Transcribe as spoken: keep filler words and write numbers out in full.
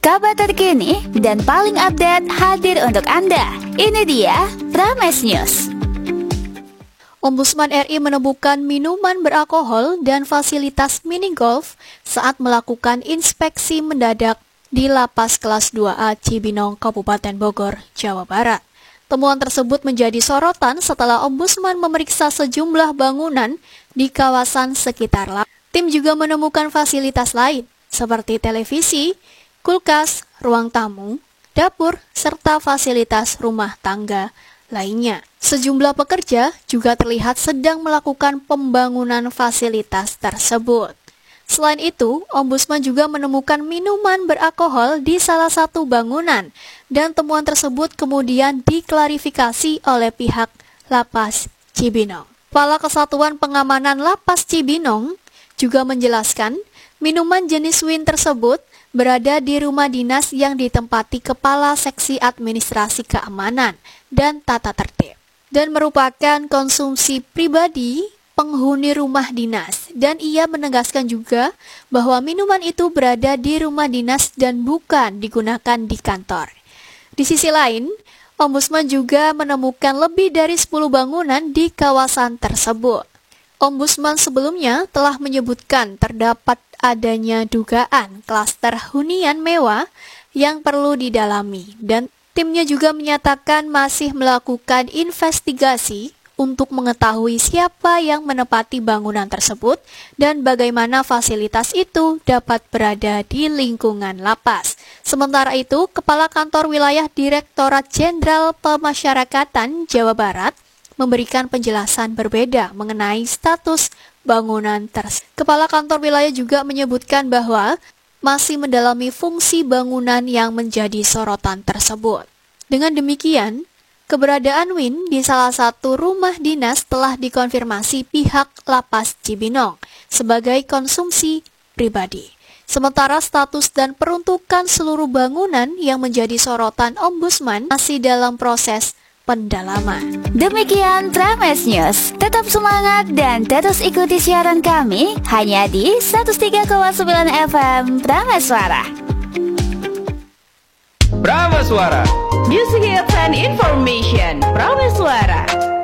Kabar terkini dan paling update hadir untuk Anda. Ini dia Prames News. Ombudsman R I menemukan minuman beralkohol dan fasilitas mini golf saat melakukan inspeksi mendadak di Lapas Kelas dua A Cibinong, Kabupaten Bogor, Jawa Barat. Temuan tersebut menjadi sorotan setelah Ombudsman memeriksa sejumlah bangunan di kawasan sekitar lapas. Tim juga menemukan fasilitas lain seperti televisi, kulkas, ruang tamu, dapur, serta fasilitas rumah tangga lainnya. Sejumlah pekerja juga terlihat sedang melakukan pembangunan fasilitas tersebut. Selain itu, Ombudsman juga menemukan minuman beralkohol di salah satu bangunan, dan temuan tersebut kemudian diklarifikasi oleh pihak Lapas Cibinong. Kepala Kesatuan Pengamanan Lapas Cibinong juga menjelaskan minuman jenis wine tersebut berada di rumah dinas yang ditempati Kepala Seksi Administrasi Keamanan dan Tata Tertib, dan merupakan konsumsi pribadi penghuni rumah dinas. Dan ia menegaskan juga bahwa minuman itu berada di rumah dinas dan bukan digunakan di kantor. Di sisi lain, Ombudsman juga menemukan lebih dari sepuluh bangunan di kawasan tersebut. Ombudsman sebelumnya telah menyebutkan terdapat adanya dugaan klaster hunian mewah yang perlu didalami, dan timnya juga menyatakan masih melakukan investigasi untuk mengetahui siapa yang menempati bangunan tersebut dan bagaimana fasilitas itu dapat berada di lingkungan lapas. Sementara itu, Kepala Kantor Wilayah Direktorat Jenderal Pemasyarakatan Jawa Barat memberikan penjelasan berbeda mengenai status bangunan tersebut. Kepala Kantor Wilayah juga menyebutkan bahwa masih mendalami fungsi bangunan yang menjadi sorotan tersebut. Dengan demikian, keberadaan wine di salah satu rumah dinas telah dikonfirmasi pihak Lapas Cibinong sebagai konsumsi pribadi. Sementara status dan peruntukan seluruh bangunan yang menjadi sorotan Ombudsman masih dalam proses pendalaman. Demikian Prames News. Tetap semangat dan terus ikuti siaran kami hanya di seratus tiga koma sembilan F M Prames Suara. Prames Suara. Music hits and information. Prames Suara.